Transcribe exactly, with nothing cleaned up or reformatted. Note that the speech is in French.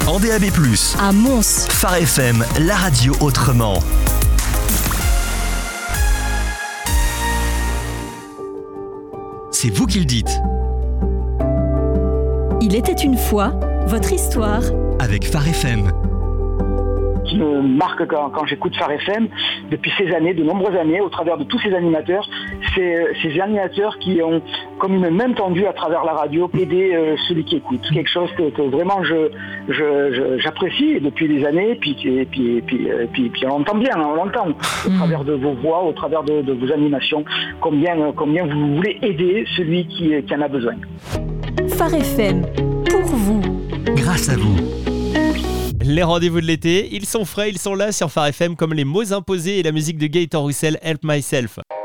En D A B plus, à Mons. Phare F M, la radio autrement. C'est vous qui le dites. Il était une fois, votre histoire. Avec Phare F M. Qui me marque quand, quand j'écoute Phare F M depuis ces années, de nombreuses années, au travers de tous ces animateurs, c'est ces animateurs qui ont, comme une main tendue à travers la radio, aidé euh, celui qui écoute. Quelque chose que, que vraiment je, je, je, j'apprécie depuis des années, puis, et puis, et puis, et puis, et puis on l'entend bien, hein, on l'entend, au travers de vos voix, au travers de, de vos animations, combien, combien vous voulez aider celui qui, qui en a besoin. Phare F M, pour vous. Grâce à vous. Les rendez-vous de l'été, ils sont frais, ils sont là sur Phare F M comme les mots imposés et la musique de Gaëtan Roussel, Help Myself.